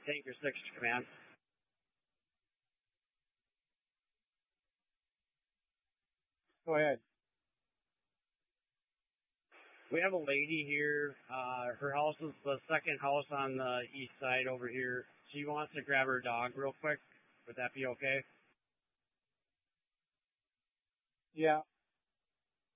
Tanker 6 to command. Go ahead. We have a lady here. Her house is the second house on the east side over here. She wants to grab her dog real quick. Would that be okay? Yeah.